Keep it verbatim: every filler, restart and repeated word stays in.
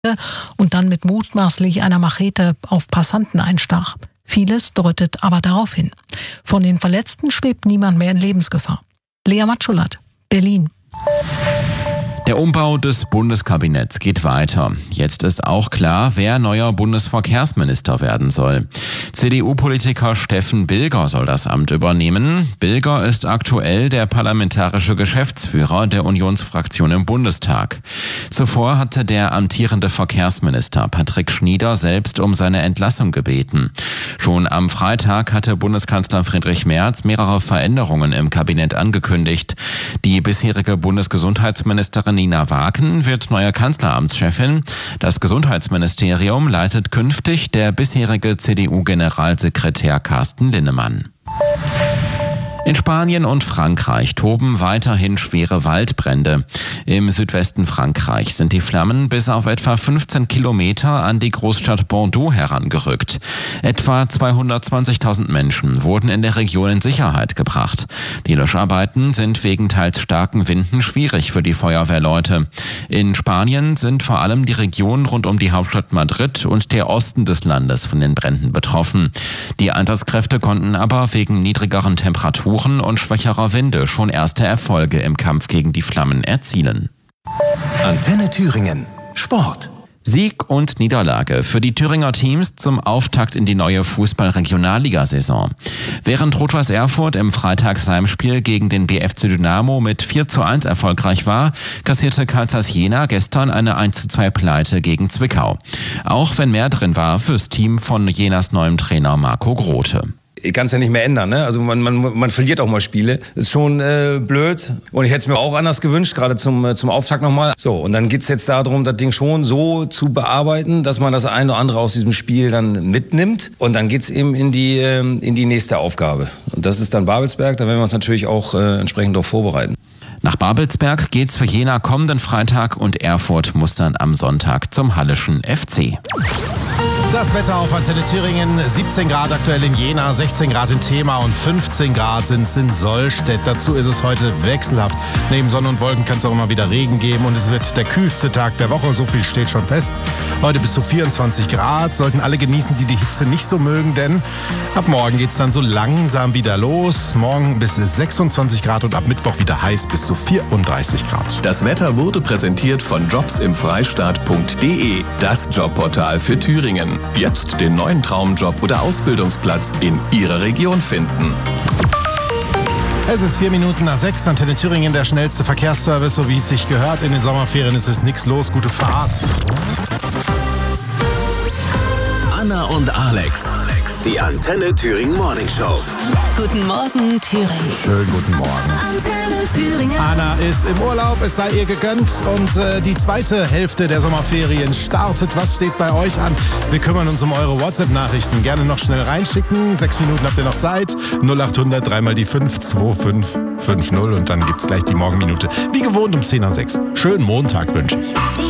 und dann mit mutmaßlich einer Machete auf Passanten einstach. Vieles deutet aber darauf hin. Von den Verletzten schwebt niemand mehr in Lebensgefahr. Lea Matschulat, Berlin. Der Umbau des Bundeskabinetts geht weiter. Jetzt ist auch klar, wer neuer Bundesverkehrsminister werden soll. C D U-Politiker Steffen Bilger soll das Amt übernehmen. Bilger ist aktuell der parlamentarische Geschäftsführer der Unionsfraktion im Bundestag. Zuvor hatte der amtierende Verkehrsminister Patrick Schnieder selbst um seine Entlassung gebeten. Schon am Freitag hatte Bundeskanzler Friedrich Merz mehrere Veränderungen im Kabinett angekündigt. Die bisherige Bundesgesundheitsministerin Nina Waken wird neue Kanzleramtschefin. Das Gesundheitsministerium leitet künftig der bisherige C D U-Generalsekretär Carsten Linnemann. In Spanien und Frankreich toben weiterhin schwere Waldbrände. Im Südwesten Frankreichs sind die Flammen bis auf etwa fünfzehn Kilometer an die Großstadt Bordeaux herangerückt. Etwa zweihundertzwanzigtausend Menschen wurden in der Region in Sicherheit gebracht. Die Löscharbeiten sind wegen teils starken Winden schwierig für die Feuerwehrleute. In Spanien sind vor allem die Regionen rund um die Hauptstadt Madrid und der Osten des Landes von den Bränden betroffen. Die Einsatzkräfte konnten aber wegen niedrigeren Temperaturen und schwächerer Winde schon erste Erfolge im Kampf gegen die Flammen erzielen. Antenne Thüringen. Sport. Sieg und Niederlage für die Thüringer Teams zum Auftakt in die neue Fußball-Regionalligasaison. Während Rot-Weiß Erfurt im Freitagsheimspiel gegen den B F C Dynamo mit vier zu eins erfolgreich war, kassierte Carl Zeiss Jena gestern eine eins zu zwei Pleite gegen Zwickau. Auch wenn mehr drin war fürs Team von Jenas neuem Trainer Marco Grote. Ich kann es ja nicht mehr ändern, ne? Also man, man, man verliert auch mal Spiele. Ist schon äh, blöd. Und ich hätte es mir auch anders gewünscht, gerade zum, äh, zum Auftakt nochmal. So, und dann geht's jetzt darum, das Ding schon so zu bearbeiten, dass man das eine oder andere aus diesem Spiel dann mitnimmt. Und dann geht's eben in die, äh, in die nächste Aufgabe. Und das ist dann Babelsberg. Da werden wir uns natürlich auch äh, entsprechend darauf vorbereiten. Nach Babelsberg geht's für Jena kommenden Freitag und Erfurt muss dann am Sonntag zum Halleschen F C. Das Wetter auf Antenne Thüringen, siebzehn Grad aktuell in Jena, sechzehn Grad in Thema und fünfzehn Grad sind es in Sollstedt. Dazu ist es heute wechselhaft. Neben Sonne und Wolken kann es auch immer wieder Regen geben und es wird der kühlste Tag der Woche, so viel steht schon fest. Heute bis zu vierundzwanzig Grad, sollten alle genießen, die die Hitze nicht so mögen, denn ab morgen geht es dann so langsam wieder los. Morgen bis sechsundzwanzig Grad und ab Mittwoch wieder heiß bis zu vierunddreißig Grad. Das Wetter wurde präsentiert von jobsimfreistaat punkt de, das Jobportal für Thüringen. Jetzt den neuen Traumjob oder Ausbildungsplatz in Ihrer Region finden. Es ist vier Minuten nach sechs, Antenne Thüringen, der schnellste Verkehrsservice, so wie es sich gehört. In den Sommerferien ist es nichts los, gute Fahrt. Anna und Alex, die Antenne Thüringen Morning Show. Guten Morgen, Thüringen. Schönen guten Morgen. Antenne Thüringen. Anna ist im Urlaub, es sei ihr gegönnt und äh, die zweite Hälfte der Sommerferien startet. Was steht bei euch an? Wir kümmern uns um eure WhatsApp-Nachrichten. Gerne noch schnell reinschicken. Sechs Minuten habt ihr noch Zeit. null acht hundert drei mal die fünf zwei fünf fünf null und dann gibt's gleich die Morgenminute. Wie gewohnt um zehn nach sechs. Schönen Montag wünsche ich.